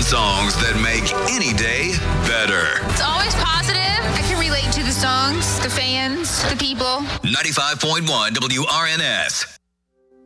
songs that make any day better. It's always positive. I can relate to the songs, the fans, the people. 95.1 WRNS.